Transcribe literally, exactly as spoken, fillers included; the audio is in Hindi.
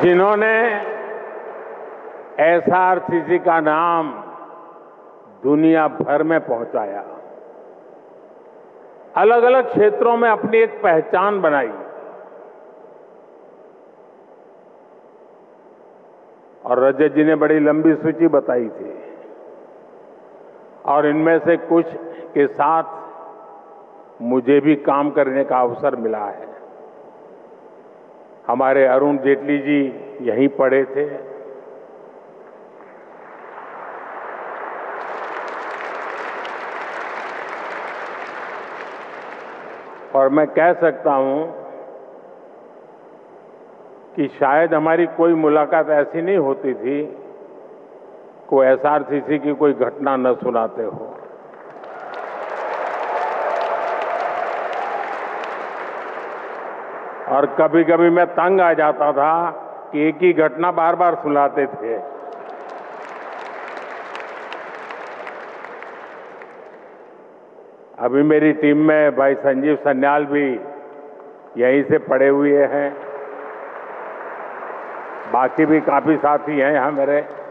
जिन्होंने एसआरसीसी का नाम दुनिया भर में पहुंचाया, अलग अलग क्षेत्रों में अपनी एक पहचान बनाई और रजत जी ने बड़ी लंबी सूची बताई थी और इनमें से कुछ के साथ मुझे भी काम करने का अवसर मिला है। हमारे अरुण जेटली जी यहीं पढ़े थे, और मैं कह सकता हूं कि शायद हमारी कोई मुलाकात ऐसी नहीं होती थी कोई एसआरसीसी की कोई घटना न सुनाते हो। और कभी कभी मैं तंग आ जाता था कि एक ही घटना बार बार सुनाते थे। अभी मेरी टीम में भाई संजीव सन्याल भी यहीं से पढ़े हुए हैं, बाकी भी काफी साथी हैं यहाँ मेरे।